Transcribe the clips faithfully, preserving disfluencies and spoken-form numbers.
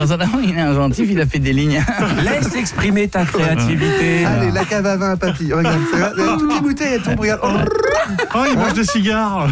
Il est inventif, il a fait des lignes. Laisse exprimer ta créativité. Allez, la cave à vin à papy. Regarde, ça va. Toutes les bouteilles, elles tombent. Regarde. Oh, Oh, il mange des cigares.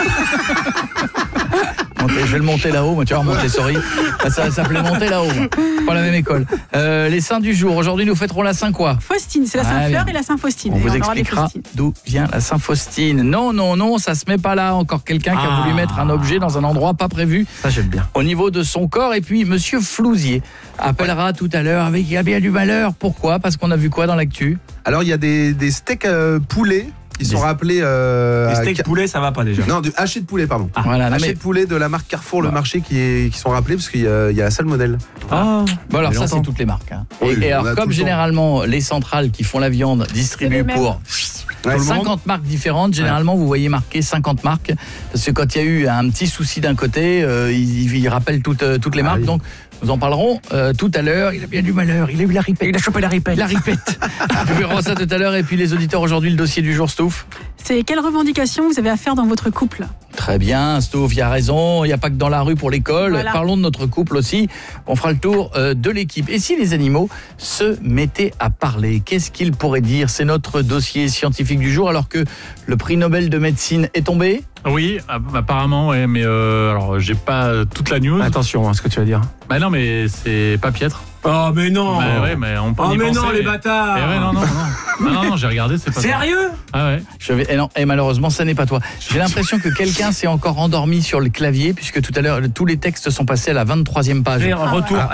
Montez, je vais le monter là-haut, moi tu vas remonter, sorry. Ça, ça s'appelait monter là-haut. Pas la même école. Euh, les saints du jour. Aujourd'hui, nous fêterons la Saint quoi ? Faustine, c'est la Ah, Saint-Fleur bien. et la Saint-Faustine. On Et vous aura des expliquera Faustines. d'où vient la Saint-Faustine. Non, non, non, ça se met pas là. Encore quelqu'un qui a Ah. voulu mettre un objet dans un endroit pas prévu Ça, j'aime bien. au niveau de son corps. Et puis, Monsieur Flouzier appellera tout à l'heure avec il y a bien du malheur. Pourquoi ? Parce qu'on a vu quoi dans l'actu ? Alors, il y a des, des steaks euh, poulets qui sont Des- rappelés. Euh, Les à steaks Ca- poulet, ça va pas déjà. Non, du haché de poulet, pardon. Voilà, non, Haché mais- de poulet de la marque Carrefour, le Ouais. marché, qui, est, qui sont rappelés parce qu'il y a, il y a la salmonelle. Ah. Bon alors Mais ça c'est longtemps. toutes les marques. Hein. Oui, et, et on alors a tout comme le temps. généralement les centrales qui font la viande distribuent les mêmes. pour Ouais, cinquante marques différentes, généralement vous voyez marqué cinquante marques parce que quand il y a eu un petit souci d'un côté, euh, ils, ils rappellent toutes, euh, toutes les Ah marques. oui. Donc nous en parlerons euh, tout à l'heure. Il a bien du malheur, il a eu la ripette. Il a chopé la ripette. La ripette. Nous verrons ça tout à l'heure. Et puis les auditeurs aujourd'hui, le dossier du jour, Stouff. C'est quelle revendication vous avez à faire dans votre couple ? Très bien, Stouff, il y a raison. Il n'y a pas que dans la rue pour l'école. Voilà. Parlons de notre couple aussi. On fera le tour euh, de l'équipe. Et si les animaux se mettaient à parler, qu'est-ce qu'ils pourraient dire ? C'est notre dossier scientifique du jour, alors que le prix Nobel de médecine est tombé. Oui, apparemment, ouais, mais euh, alors j'ai pas toute la news. Attention à ce que tu vas dire. Bah non, mais c'est pas piètre. Oh, mais non. Bah ouais, mais on peut Oh, y mais penser, non, les mais- bâtards. Eh ouais, non, non, non. non, non, non, j'ai regardé, c'est pas ça. Sérieux ? Ah ouais. Je vais, et, non, et malheureusement, ça n'est pas toi. J'ai l'impression que quelqu'un s'est encore endormi sur le clavier, puisque tout à l'heure, tous les textes sont passés à la vingt-troisième page. Retour